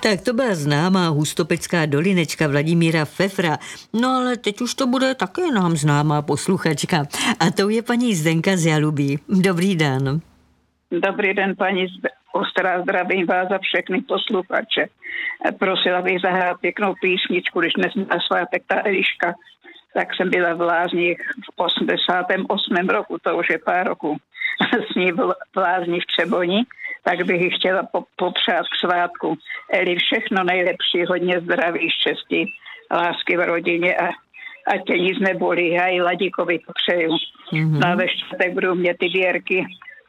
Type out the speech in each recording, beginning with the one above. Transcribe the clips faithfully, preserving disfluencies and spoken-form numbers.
Tak to byla známá hustopecká dolinečka Vladimíra Fefra. No ale teď už to bude také nám známá posluchačka. A to je paní Zdenka z Jalubí. Dobrý den. Dobrý den, paní Ostrá, zdravím vás za všechny posluchače. Prosila bych zahrát pěknou písničku, když dnes na svátek ta Eliška, tak jsem byla v Lázních v osmdesátém osmém roku, to už je pár roku, s ní v Lázní v Třeboni, tak bych ji chtěla popřát k svátku. Eli, všechno nejlepší, hodně zdraví, štěstí, lásky v rodině a ať tě nic nebolí. Já i Ladíkovi to přeju. Mm-hmm. No a ve čtvrtek budou mě ty Věrky.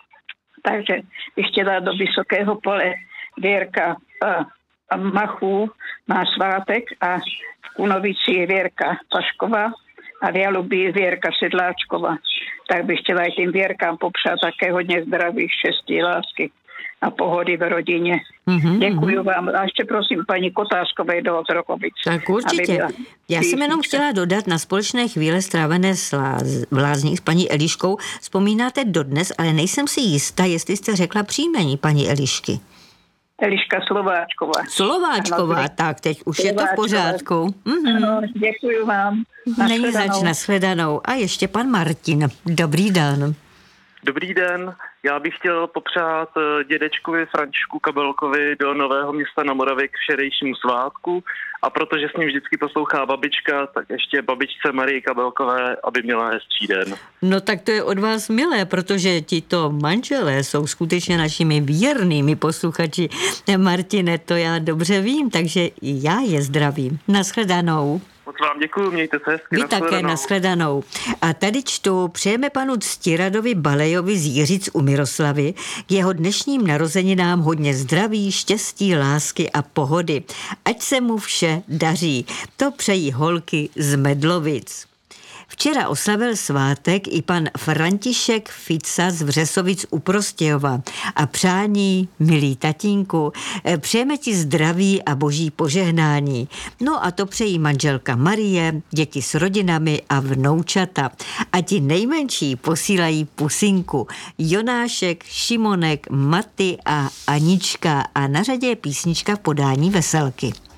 Takže bych chtěla do Vysokého Pole Věrka a, a Machů má svátek a v Kunovici Věrka Pašková a v Jalubí Věrka Sedláčková. Tak bych chtěla i tím Věrkám popřát také hodně zdraví, štěstí, lásky a pohody v rodině. Mm-hmm, Děkuji mm-hmm. vám. A ještě prosím paní Kotářkové do Otrokovic. Tak určitě. Já jsem jenom chtěla dodat na společné chvíle strávené v Lázních s paní Eliškou. Vzpomínáte dodnes, ale nejsem si jistá, jestli jste řekla příjmení paní Elišky. Eliška Slováčková. Slováčková, ano, tak teď už Slováčková. Je to v pořádku. Mm-hmm. Ano, děkuji vám. Není zač, nashledanou. A ještě pan Martin. Dobrý den. Dobrý den, já bych chtěl popřát dědečkovi Františku Kabelkovi do Nového Města na Moravě k včerejšímu svátku a protože s ním vždycky poslouchá babička, tak ještě babičce Marii Kabelkové, aby měla hezčí den. No tak to je od vás milé, protože tito manželé jsou skutečně našimi věrnými posluchači. Martine, to já dobře vím, takže i já je zdravím. Nashledanou. Moc vám děkuju, mějte se hezky. Vy také, nashledanou. A tady čtu, přejeme panu Ctiradovi Balejovi z Jiřic u Miroslavy k jeho dnešním narozeninám hodně zdraví, štěstí, lásky a pohody. Ať se mu vše daří. To přejí holky z Medlovic. Včera oslavil svátek i pan František Fica z Vřesovic u Prostějova a přání, milý tatínku, přejeme ti zdraví a boží požehnání. No a to přejí manželka Marie, děti s rodinami a vnoučata. A ti nejmenší posílají pusinku. Jonášek, Šimonek, Maty a Anička a na řadě je písnička v podání Veselky.